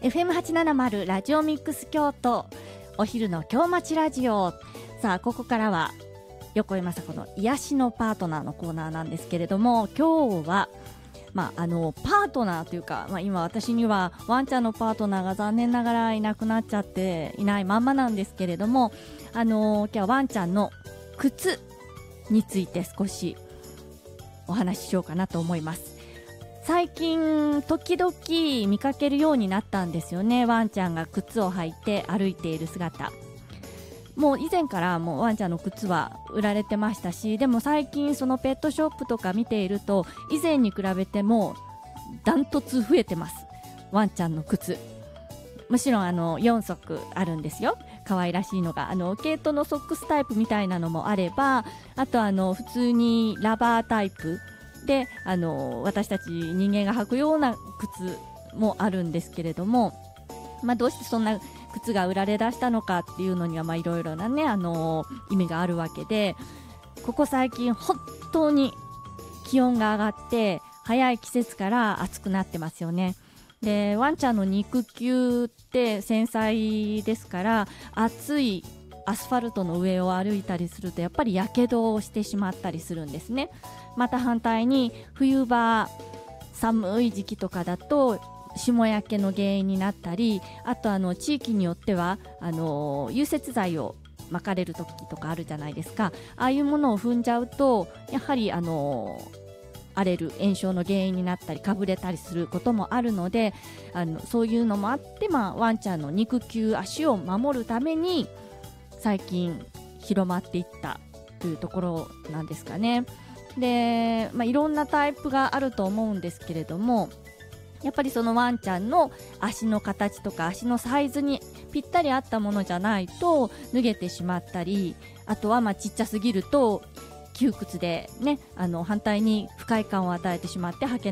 FM870 ラジオミックス京都、お昼の京町ラジオ。さあ、ここからは横井雅子の癒しのパートナーのコーナーなんですけれども、今日はパートナーというか、今私にはワンちゃんのパートナーが残念ながらいなくなっちゃっていないまんまなんですけれども、今日はワンちゃんの靴について少しお話ししようかなと思います。最近時々見かけるようになったんですよね。ワンちゃんが靴を履いて歩いている姿。もう以前からもうワンちゃんの靴は売られてましたし、でも最近そのペットショップとか見ていると以前に比べてもダントツ増えてます。ワンちゃんの靴、むしろ4足あるんですよ。可愛らしいのが毛糸のソックスタイプみたいなのもあれば、あと普通にラバータイプで私たち人間が履くような靴もあるんですけれども、どうしてそんな靴が売られ出したのかっていうのにはいろいろなね意味があるわけで、ここ最近本当に気温が上がって早い季節から暑くなってますよね。でワンちゃんの肉球って繊細ですから、暑いアスファルトの上を歩いたりするとやっぱりやけどをしてしまったりするんですね。また反対に冬場寒い時期とかだと霜焼けの原因になったり、あと地域によっては融雪剤をまかれる時とかあるじゃないですか。ああいうものを踏んじゃうとやはり荒れる炎症の原因になったりかぶれたりすることもあるので、そういうのもあって、ワンちゃんの肉球足を守るために最近広まっていったというところなんですかね。で、いろんなタイプがあると思うんですけれども、やっぱりそのワンちゃんの足の形とか足のサイズにぴったり合ったものじゃないと脱げてしまったり、あとはちっちゃすぎると窮屈でね、反対に不快感を与えてしまって履け